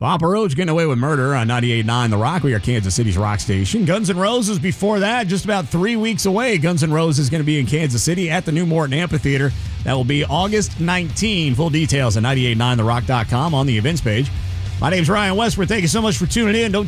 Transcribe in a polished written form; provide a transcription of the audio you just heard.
Papa Roach getting away with murder on 98.9 The Rock. We are Kansas City's rock station. Guns N' Roses before that, just about 3 weeks away. Guns N' Roses is going to be in Kansas City at the New Morton Amphitheater. That will be August 19. Full details at 98.9therock.com on the events page. My name's Ryan Westbrook. Thank you so much for tuning in. Don't